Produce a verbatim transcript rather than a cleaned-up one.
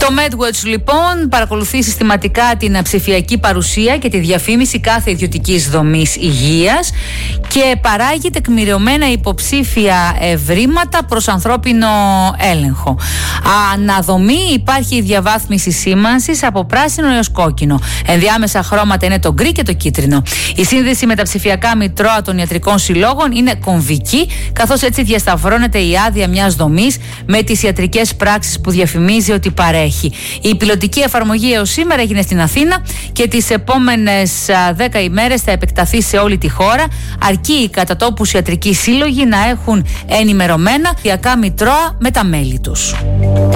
Το MedWatch λοιπόν παρακολουθεί συστηματικά την ψηφιακή παρουσία και τη διαφήμιση κάθε ιδιωτικής δομής υγείας και παράγει τεκμηριωμένα υποψήφια ευρήματα προς ανθρώπινο έλεγχο. Αναδομή υπάρχει η διαβάθμιση σήμανσης από πράσινο έως κόκκινο. Ενδιάμεσα χρώματα είναι το γκρι και το κίτρινο. Η σύνδεση με τα ψηφιακά μητρώα των ιατρικών συλλόγων είναι κομβική, καθώς έτσι διασταυρώνεται η άδεια μιας δομής με τις ιατρικές πράξεις που διαφημίζει ότι παρέχει. Η πιλωτική εφαρμογή έως σήμερα έγινε στην Αθήνα και τις επόμενες δέκα ημέρες θα επεκταθεί σε όλη τη χώρα, αρκεί οι κατατόπους ιατρικοί σύλλογοι να έχουν ενημερωμένα ψηφιακά μητρώα με τα μέλη τους.